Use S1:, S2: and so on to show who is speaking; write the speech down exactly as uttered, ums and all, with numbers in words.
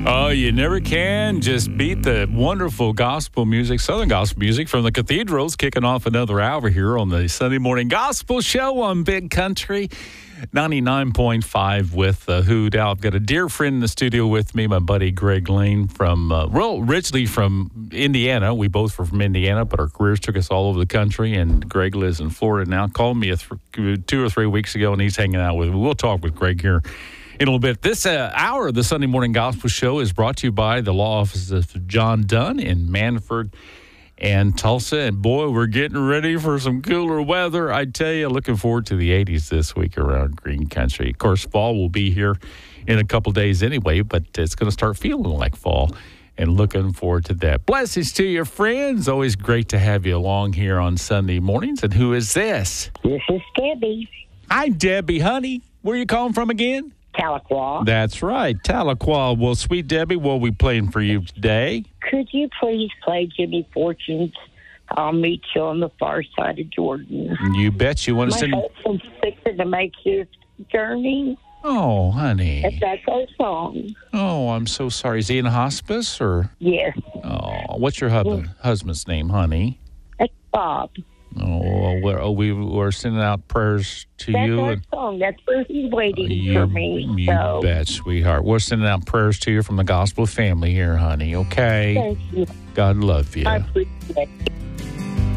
S1: Oh, you never can just beat the wonderful gospel music, Southern gospel music from the cathedrals, kicking off another hour here on the Sunday Morning Gospel Show on Big Country ninety-nine point five with the Who. Now, I've got a dear friend in the studio with me, my buddy Greg Lane from, uh, well, originally from Indiana. We both were from Indiana, but our careers took us all over the country, and Greg lives in Florida now. Called me a th- two or three weeks ago, and he's hanging out with me. We'll talk with Greg here in a little bit. This uh, hour of the Sunday Morning Gospel Show is brought to you by the law office of John Dunn in Manford and Tulsa. And boy, we're getting ready for some cooler weather. I tell you, looking forward to the eighties this week around Green Country. Of course, fall will be here in a couple days anyway, but it's going to start feeling like fall. And looking forward to that. Blessings to your friends. Always great to have you along here on Sunday mornings. And who is this?
S2: This is Debbie.
S1: Hi, Debbie, honey. Where are you calling from again?
S2: Tahlequah.
S1: That's right, Tahlequah. Well, sweet Debbie, what are we playing for you today?
S2: Could you please play Jimmy Fortune's I'll Meet You on the Far Side of Jordan?
S1: You bet. You want to
S2: My
S1: send...
S2: husband's fixing to make his journey.
S1: Oh, honey.
S2: If that's our song.
S1: Oh, I'm so sorry. Is he in hospice or?
S2: Yes.
S1: Oh, what's your husband, husband's name, honey?
S2: That's Bob.
S1: Oh, we're, oh, we were sending out prayers to
S2: That's
S1: you.
S2: our
S1: and,
S2: song. That's where he's waiting
S1: you,
S2: for me.
S1: You
S2: so.
S1: bet, sweetheart. We're sending out prayers to you from the gospel family here, honey, okay?
S2: Thank you.
S1: God love you.
S2: I appreciate it.